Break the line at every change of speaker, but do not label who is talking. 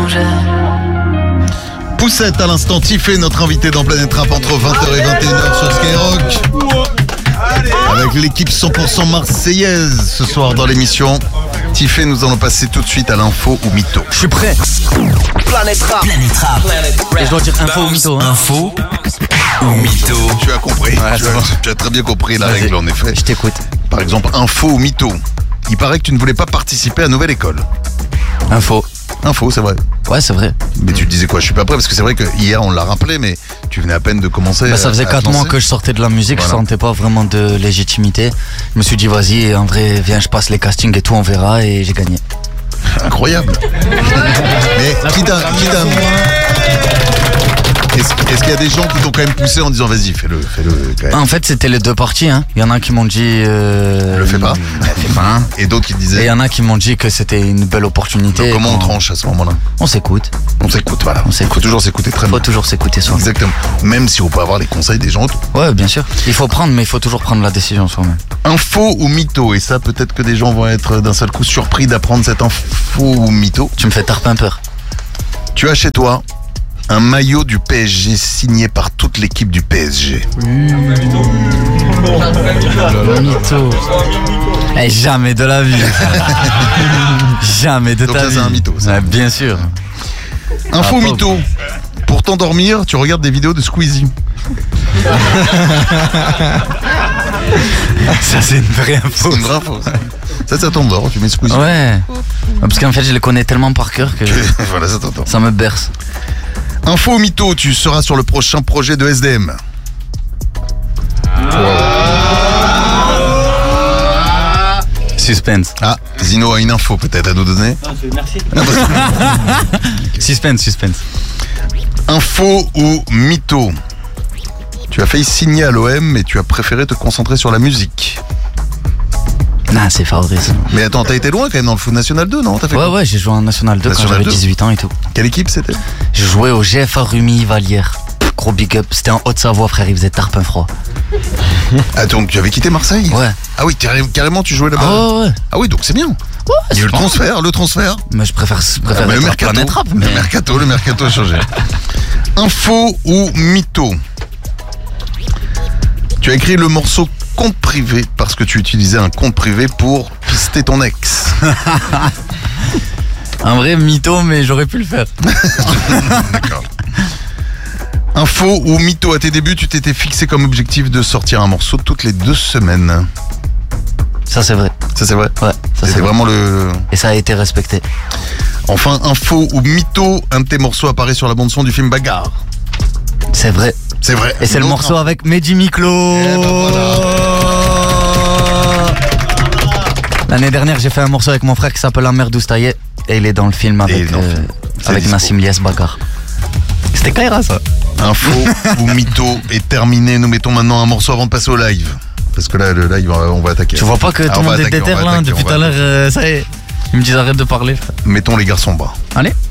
Poussette à l'instant, Tiffé, notre invité dans Planète Rap entre 20h et 21h sur Skyrock. Avec l'équipe 100% marseillaise ce soir dans l'émission. Tiffé, nous allons passer tout de suite à l'info ou mytho.
Je suis prêt.
Planète Rap.
Et je dois dire info ou mytho. Hein.
Info ou mytho.
Tu as compris.
Ouais,
tu as très bien compris la
Vas-y.
règle en effet.
Je t'écoute.
Par exemple, info ou mytho. Il paraît que tu ne voulais pas participer à Nouvelle École.
Info.
Info, c'est vrai.
Ouais, c'est vrai.
Mais tu te disais quoi? Je suis pas prêt parce que c'est vrai que hier on l'a rappelé, mais tu venais à peine de commencer.
Bah, ça faisait
à
4
te
mois
lancer.
que je sortais de la musique,
Voilà.
je sentais pas vraiment de légitimité. Je me suis dit vas-y, en vrai, viens, je passe les castings et tout, on verra, et j'ai gagné.
Incroyable. Mais qui t'a Est-ce qu'il y a des gens qui t'ont quand même poussé en disant vas-y, fais-le quand même.
En fait, c'était les deux parties. Hein. Il y en a qui m'ont dit
Le fais pas.
fais pas. Hein.
Et d'autres qui te
Et il
disaient
y en a qui m'ont dit que c'était une belle opportunité.
donc, comment on
Quand-
tranche à ce moment-là?
On s'écoute.
On s'écoute, voilà.
On s'écoute.
Faut toujours s'écouter très
Faut
bien.
toujours s'écouter soi.
Exactement. Même si on peut avoir les conseils des gens autour.
Ouais, bien sûr. Il faut prendre, mais il faut toujours prendre la décision soi-même.
Info ou mytho? Et ça, peut-être que des gens vont être d'un seul coup surpris d'apprendre cette info ou mytho.
Tu me fais tarpin-peur.
Tu as chez toi un maillot du PSG signé par toute l'équipe du PSG.
Mytho. Eh, jamais de la vie. Jamais de
Donc
ta
ça,
vie.
c'est un mytho, ça.
Ouais, bien sûr.
Info
Ah, pas
mytho. Pour t'endormir, tu regardes des vidéos de Squeezie.
Ça, c'est une vraie info.
C'est une vraie info. Ça t'endort, tu mets Squeezie.
Ouais. Parce qu'en fait, je les connais tellement par cœur que
Voilà, ça t'endort.
ça me berce.
Info ou mytho, tu seras sur le prochain projet de SDM.
Suspense.
Ah, Zino a une info peut-être à nous donner.
Suspense.
Info ou mytho, tu as failli signer à l'OM mais tu as préféré te concentrer sur la musique.
Non, c'est Fabrice.
Mais attends, t'as été loin quand même dans le foot National 2, non? T'as fait quoi?
Ouais, j'ai joué en National 2
National
quand j'avais
2.
18 ans et tout.
Quelle équipe c'était?
Je jouais au GFA Rumi Vallière. Gros big up. C'était en Haute-Savoie, frère. Il faisait tarpin froid.
Ah donc tu avais quitté Marseille?
Ouais.
Ah oui, carrément tu jouais là-bas.
Ah ouais.
Ah oui, donc c'est bien.
Ouais,
Il y a eu
c'est
le transfert.
Mais je préfère
Ah, mais
être
le
à
mercato,
Planète Rap. Mais...
le mercato a changé. Info ou mytho, tu as écrit le morceau compte privé parce que tu utilisais un compte privé pour pister ton ex.
Un vrai mytho, mais j'aurais pu le faire.
D'accord. Info ou mytho, à tes débuts, tu t'étais fixé comme objectif de sortir un morceau toutes les 2 semaines.
Ça, c'est vrai.
Ça c'est vrai.
Ouais, ça c'est
C'était
vrai.
vraiment le...
Et ça a été respecté.
Enfin, info ou mytho, un de tes morceaux apparaît sur la bande-son du film Bagarre.
C'est vrai.
C'est vrai.
Et c'est le
Donc,
morceau avec Mehdi Miklo.
Eh ben voilà.
L'année dernière, j'ai fait un morceau avec mon frère qui s'appelle La Mère d'Oustaye. Et il est dans le film
Et il
avec,
est dans le film. C'est
avec
dispo.
Nassim Lies Bagar. C'était Kaira, ça.
Info ou mytho est terminé. Nous mettons maintenant un morceau avant de passer au live. Parce que là, le live, on va attaquer.
Tu vois pas que
Ah,
tout
on
le
va
monde est
attaquer,
déter
on va
là
attaquer,
depuis
on
tout à
va
l'heure, ça y est. Ils me disent arrête de parler.
Mettons les garçons bas.
Allez.